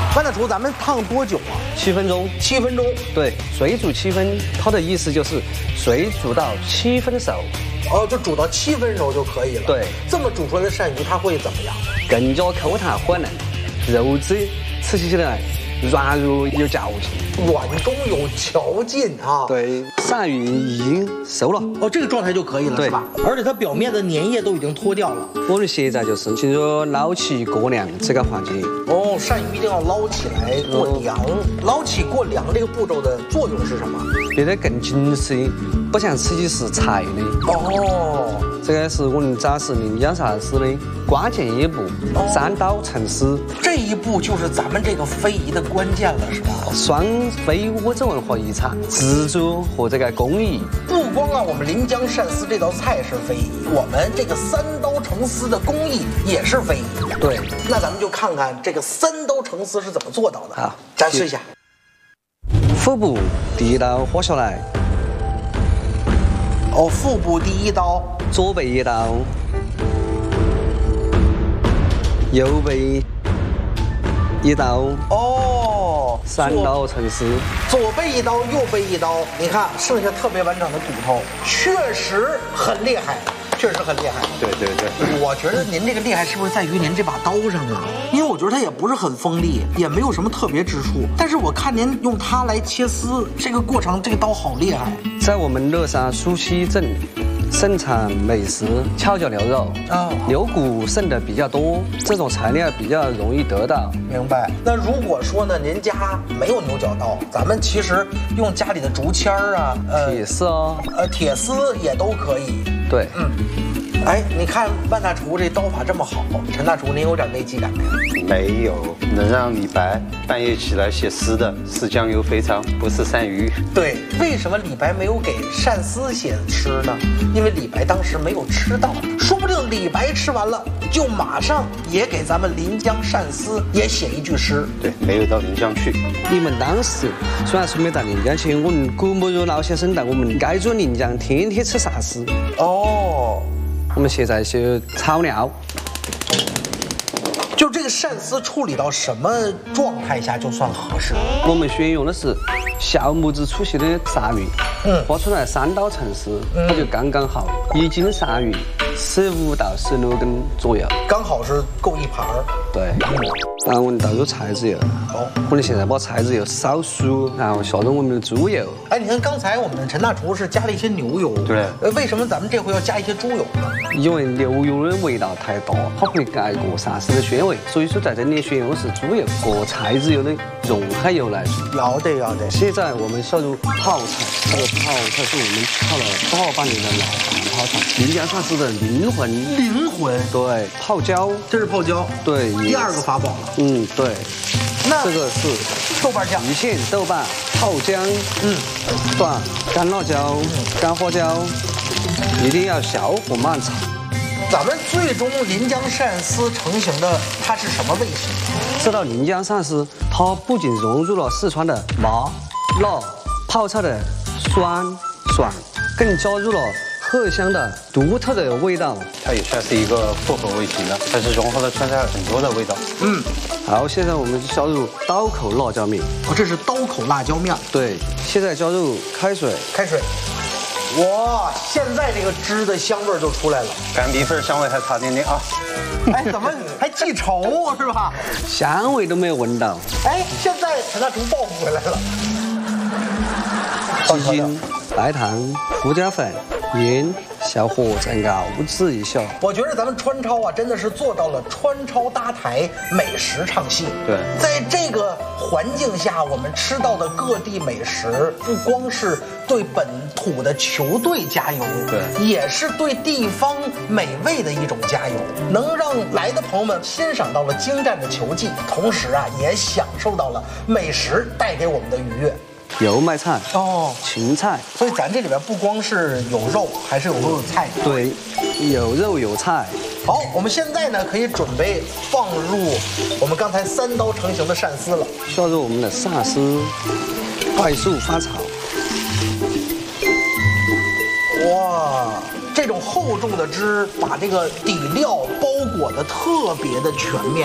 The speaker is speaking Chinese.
万大厨，咱们烫多久啊 ？7分钟。 7分钟。 对，水煮7分，它的意思就是水煮到7分熟。 哦，就煮到7分熟就可以了。 对， 这么煮出来的鳝鱼它会怎么样？ 更加口弹滑嫩，肉质吃起来软入有嚼劲， 软中有嚼劲啊。 对，鳝鱼已经熟了。 哦，这个状态就可以了，是吧？而且它表面的粘液都已经脱掉了。 我们现在就是进入捞起过凉这个环节。 哦，鳝鱼一定要捞起来过凉。捞起过凉这个步骤的作用是什么？ 变得更紧实，不像吃起是柴的。 哦， 这个是我们展示临江鳝丝的关键一步，3刀成丝。 这一步就是咱们这个非遗的关键了，是吧？ 双非物质文化遗产，制作和这个工艺。 不光啊，我们临江鳝丝这道菜是非遗，我们这个3刀成丝的工艺也是非遗。 对， 那咱们就看看这个3刀成丝是怎么做到的。 好， 展示一下。 腹部第一刀划下来。 哦，腹部第一刀， 左背一刀，右背一刀。 哦 ，3刀成丝。 左背一刀，右背一刀，你看剩下特别完整的骨头，确实很厉害。确实很厉害， 对对对， 我觉得您这个厉害是不是在于您这把刀上啊？因为我觉得它也不是很锋利，也没有什么特别之处，但是我看您用它来切丝，这个过程这个刀好厉害。 在我们乐山苏溪镇盛产美食翘脚牛肉，牛骨剩的比较多，这种材料比较容易得到。 明白。那如果说呢，您家没有牛角刀，咱们其实用家里的竹签儿啊， 铁丝哦， 铁丝也都可以。 对， 哎，你看万大厨这刀法这么好，陈大厨您有点危机感没有？ 没有，能让李白半夜起来写诗的是酱油肥肠，不是鳝鱼。 对，为什么李白没有给鳝丝写诗呢？因为李白当时没有吃到，说不定李白吃完了，就马上也给咱们临江鳝丝也写一句诗。 对，没有到临江去。 你们当时虽然说没到临江去，我们古木如老先生带我们该做临江，天天吃鳝丝。 哦， 我们现在是炒料。 就这个鳝丝处理到什么状态下就算合适？ 我们选用的是小拇指粗细的鳝鱼，划出来3刀成丝，它就刚刚好。1斤鳝鱼15到16根左右， 刚好是够一盘儿。 对，然后我们倒入菜籽油。 好， 我们现在把菜籽油烧熟，然后下入我们的猪油。 哎，你看刚才我们陈大厨是加了一些牛油， 对， 为什么咱们这回要加一些猪油呢？ 因为牛油的味道太大，它会盖过鳝丝的鲜味，所以说在这里选用的是猪油和菜籽油的溶开油来做。 要得要得。 现在我们下入泡菜，这个泡菜是我们泡了大半年的老坛泡菜，临江鳝丝的灵魂。 灵魂。 对，泡椒， 这是泡椒。 对， 第2个法宝了。 对。 那这个是豆瓣酱、 郫县豆瓣、泡姜、蒜、干辣椒、干花椒，一定要小火慢炒。 咱们最终临江鳝丝成型的，它是什么味型？ 这道临江鳝丝，它不仅融入了四川的麻、辣、泡菜的酸爽，更加入了荷香的独特的味道。 它也算是一个复合味型的，它是融合了川菜很多的味道。 好，现在我们加入刀口辣椒面。 这是刀口辣椒面。 对，现在加入开水。 开水。哇，现在这个汁的香味就出来了， 干米粉香味还差点点啊！ 哎，怎么还记仇是吧？ 香味都没有闻到。 哎，现在陈大厨报复回来了。 鸡精、白糖、胡椒粉、盐，小火再熬制一下。我觉得咱们川超啊，真的是做到了川超搭台，美食唱戏。 对， 在这个环境下，我们吃到的各地美食，不光是对本土的球队加油， 对， 也是对地方美味的一种加油，能让来的朋友们欣赏到了精湛的球技，同时啊，也享受到了美食带给我们的愉悦。 油麦菜哦， 芹菜， 所以咱这里边不光是有肉，还是有菜。 对，有肉有菜。 好，我们现在呢可以准备放入我们刚才3刀成型的鳝丝了， 下入我们的鳝丝，快速翻炒。 哇，这种厚重的汁把这个底料包裹得特别的全面。